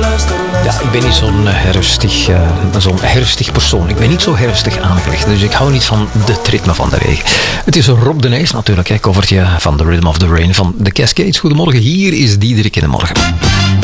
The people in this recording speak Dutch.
Ja, ik ben niet zo'n herfstig persoon. Ik ben niet zo herfstig aangelegd, dus ik hou niet van het ritme van de regen. Het is Rob de Nijs natuurlijk, covertje van The Rhythm of the Rain van The Cascades. Goedemorgen, hier is Diederik in de morgen.